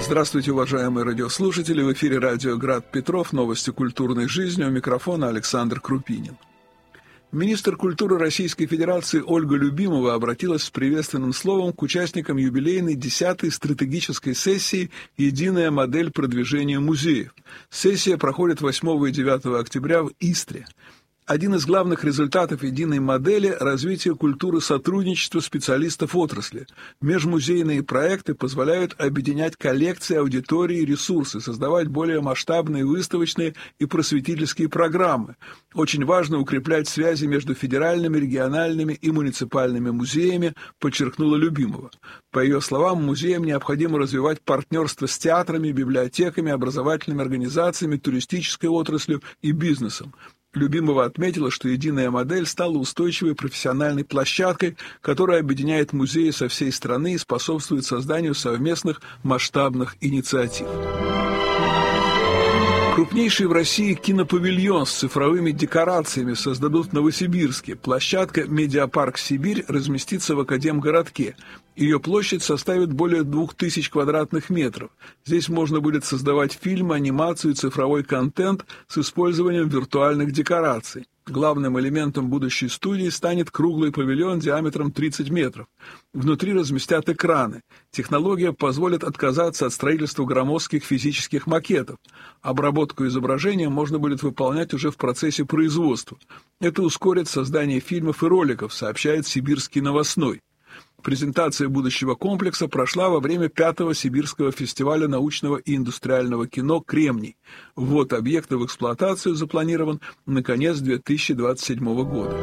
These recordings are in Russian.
Здравствуйте, уважаемые радиослушатели. В эфире радио «Град Петров». Новости культурной жизни. У микрофона Александр Крупинин. Министр культуры Российской Федерации Ольга Любимова обратилась с приветственным словом к участникам юбилейной 10-й стратегической сессии «Единая модель продвижения музеев». Сессия проходит 8 и 9 октября в Истре. Один из главных результатов единой модели – развитие культуры сотрудничества специалистов отрасли. Межмузейные проекты позволяют объединять коллекции, аудитории и ресурсы, создавать более масштабные выставочные и просветительские программы. Очень важно укреплять связи между федеральными, региональными и муниципальными музеями, подчеркнула Любимова. По ее словам, музеям необходимо развивать партнерство с театрами, библиотеками, образовательными организациями, туристической отраслью и бизнесом. Любимова отметила, что единая модель стала устойчивой профессиональной площадкой, которая объединяет музеи со всей страны и способствует созданию совместных масштабных инициатив. Крупнейший в России кинопавильон с цифровыми декорациями создадут в Новосибирске. Площадка «Медиапарк Сибирь» разместится в Академгородке. Ее площадь составит более 2000 квадратных метров. Здесь можно будет создавать фильмы, анимацию и цифровой контент с использованием виртуальных декораций. Главным элементом будущей студии станет круглый павильон диаметром 30 метров. Внутри разместят экраны. Технология позволит отказаться от строительства громоздких физических макетов. Обработку изображения можно будет выполнять уже в процессе производства. Это ускорит создание фильмов и роликов, сообщает Сибирский новостной. Презентация будущего комплекса прошла во время 5-го Сибирского фестиваля научного и индустриального кино «Кремний». Ввод объекта в эксплуатацию запланирован на конец 2027 года.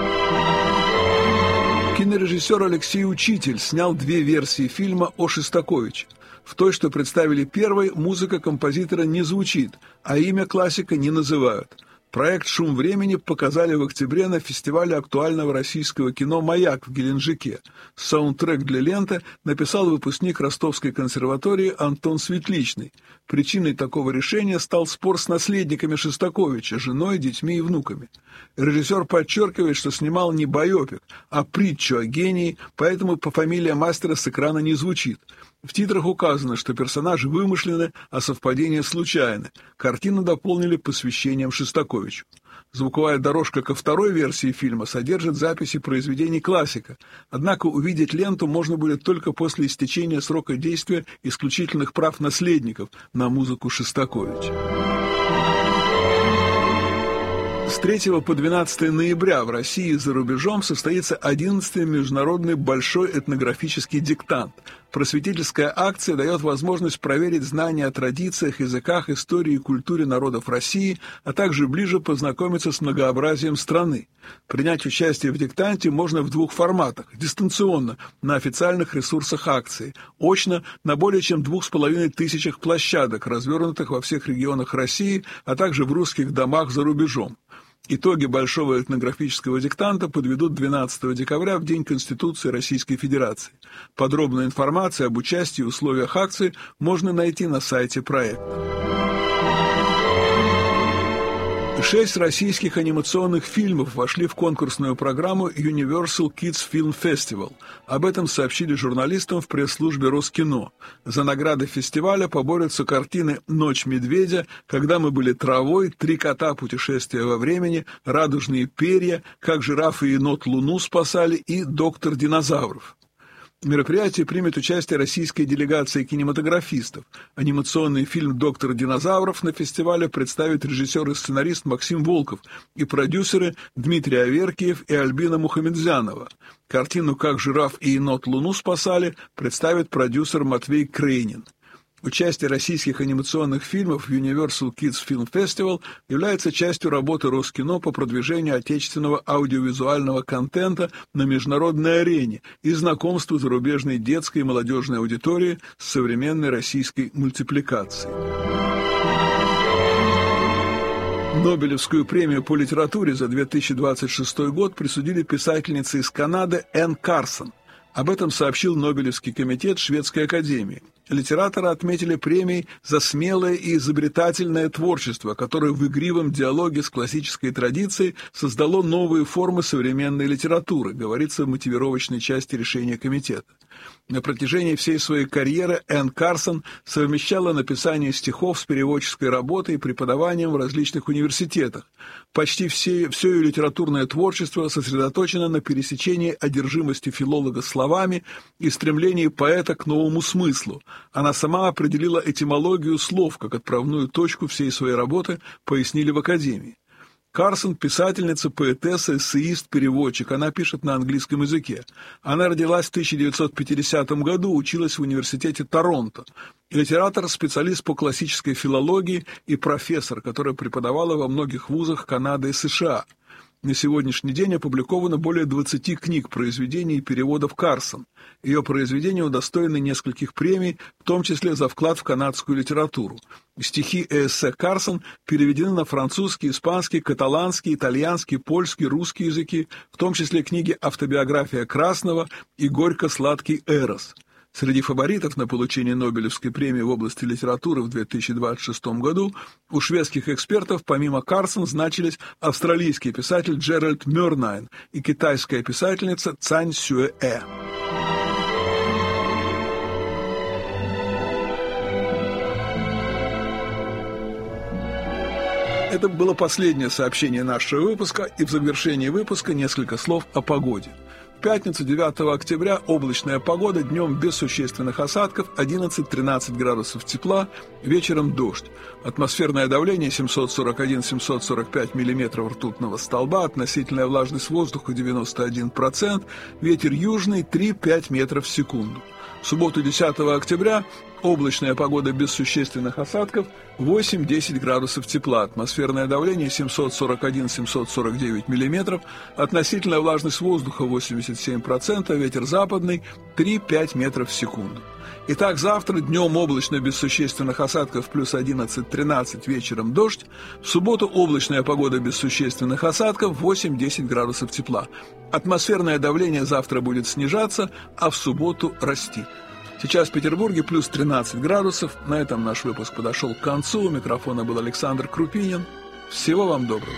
Кинорежиссер Алексей Учитель снял 2 версии фильма о Шостаковиче. В той, что представили первой, музыка композитора не звучит, а имя классика не называют. Проект «Шум времени» показали в октябре на фестивале актуального российского кино «Маяк» в Геленджике. Саундтрек для ленты написал выпускник Ростовской консерватории Антон Светличный. Причиной такого решения стал спор с наследниками Шостаковича, женой, детьми и внуками. Режиссер подчеркивает, что снимал не байопик, а притчу о гении, поэтому по фамилия мастера с экрана не звучит. В титрах указано, что персонажи вымышлены, а совпадения случайны. Картину дополнили посвящением Шостаковичу. Звуковая дорожка ко второй версии фильма содержит записи произведений классика, однако увидеть ленту можно будет только после истечения срока действия исключительных прав наследников на музыку Шостаковича. С 3 по 12 ноября в России и за рубежом состоится 11-й международный большой этнографический диктант. Просветительская акция дает возможность проверить знания о традициях, языках, истории и культуре народов России, а также ближе познакомиться с многообразием страны. Принять участие в диктанте можно в 2 форматах: дистанционно на официальных ресурсах акции, очно на более чем 2500 площадок, развернутых во всех регионах России, а также в русских домах за рубежом. Итоги большого этнографического диктанта подведут 12 декабря в День Конституции Российской Федерации. Подробную информацию об участии и условиях акции можно найти на сайте проекта. 6 российских анимационных фильмов вошли в конкурсную программу Universal Kids Film Festival. Об этом сообщили журналистам в пресс-службе Роскино. За награды фестиваля поборются картины «Ночь медведя», «Когда мы были травой», «Три кота. Путешествие во времени», «Радужные перья», «Как жираф и енот Луну спасали» и «Доктор динозавров». В мероприятии примет участие российская делегация кинематографистов. Анимационный фильм «Доктор динозавров» на фестивале представит режиссер и сценарист Максим Волков и продюсеры Дмитрий Аверкиев и Альбина Мухамедзянова. Картину «Как жираф и енот Луну спасали» представит продюсер Матвей Крейнин. Участие российских анимационных фильмов в Universal Kids Film Festival является частью работы Роскино по продвижению отечественного аудиовизуального контента на международной арене и знакомству зарубежной детской и молодежной аудитории с современной российской мультипликацией. Нобелевскую премию по литературе за 2026 год присудили писательнице из Канады Энн Карсон. Об этом сообщил Нобелевский комитет Шведской академии. Литератора отметили премией за смелое и изобретательное творчество, которое в игривом диалоге с классической традицией создало новые формы современной литературы, говорится в мотивировочной части решения комитета. На протяжении всей своей карьеры Энн Карсон совмещала написание стихов с переводческой работой и преподаванием в различных университетах. Почти все ее литературное творчество сосредоточено на пересечении одержимости филолога словами и стремлении поэта к новому смыслу. Она сама определила этимологию слов как отправную точку всей своей работы, пояснили в Академии. Карсон – писательница, поэтесса, эссеист, переводчик. Она пишет на английском языке. Она родилась в 1950 году, училась в университете Торонто. Литератор, специалист по классической филологии и профессор, которая преподавала во многих вузах Канады и США. На сегодняшний день опубликовано более 20 книг, произведений и переводов Карсон. Ее произведения удостоены нескольких премий, в том числе за вклад в канадскую литературу. Стихи и эссе Карсон переведены на французский, испанский, каталанский, итальянский, польский, русский языки, в том числе книги «Автобиография Красного» и «Горько-сладкий Эрос». Среди фаворитов на получение Нобелевской премии в области литературы в 2026 году у шведских экспертов помимо Карсон значились австралийский писатель Джеральд Мёрнайн и китайская писательница Цань Сюэ-э. Это было последнее сообщение нашего выпуска, и в завершении выпуска несколько слов о погоде. В пятницу 9 октября облачная погода, днем без существенных осадков, 11-13 градусов тепла, вечером дождь. Атмосферное давление 741-745 миллиметров ртутного столба, относительная влажность воздуха 91%, ветер южный 3-5 метров в секунду. В субботу 10 октября облачная погода без существенных осадков, 8-10 градусов тепла, атмосферное давление 741-749 миллиметров, относительная влажность воздуха 87%, ветер западный 3-5 метров в секунду. Итак, завтра днем облачно без существенных осадков плюс 11-13, вечером дождь. В субботу облачная погода без существенных осадков 8-10 градусов тепла. Атмосферное давление завтра будет снижаться, а в субботу расти. Сейчас в Петербурге плюс 13 градусов. На этом наш выпуск подошел к концу. У микрофона был Александр Крупинин. Всего вам доброго.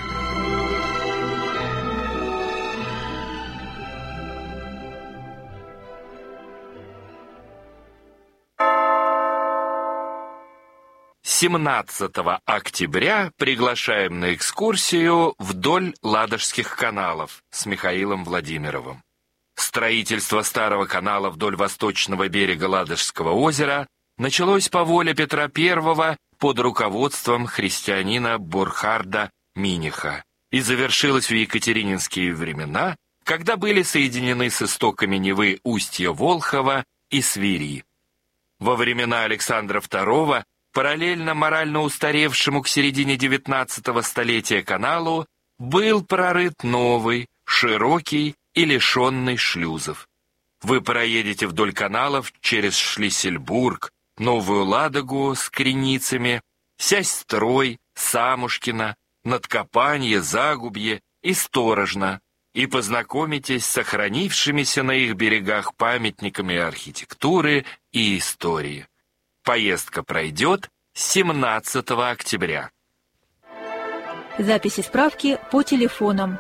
С 17 октября приглашаем на экскурсию вдоль Ладожских каналов с Михаилом Владимировым. Строительство старого канала вдоль восточного берега Ладожского озера началось по воле Петра I под руководством христианина Бурхарда Миниха и завершилось в екатерининские времена, когда были соединены с истоками Невы устья Волхова и Свири. Во времена Александра II параллельно морально устаревшему к середине XIX столетия каналу был прорыт новый, широкий и лишенный шлюзов. Вы проедете вдоль каналов через Шлиссельбург, Новую Ладогу с Креницами, Сясь-Строй, Самушкино, Надкопанье, Загубье и Сторожно и познакомитесь с сохранившимися на их берегах памятниками архитектуры и истории. Поездка пройдет 17 октября. Записи справки по телефонам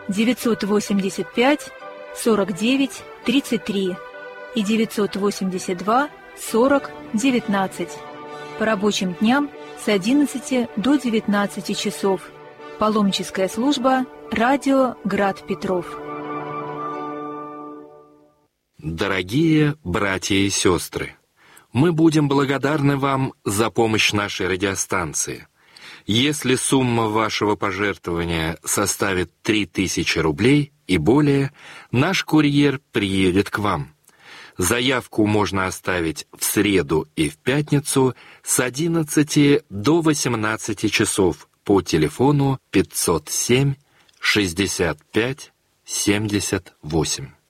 985 49 33 и 982 40 19. По рабочим дням с 11 до 19 часов. Паломническая служба «Радио Град Петров». Дорогие братья и сестры, мы будем благодарны вам за помощь нашей радиостанции. Если сумма вашего пожертвования составит 3000 рублей и более, наш курьер приедет к вам. Заявку можно оставить в среду и в пятницу с 11 до 18 часов по телефону 507 65 78.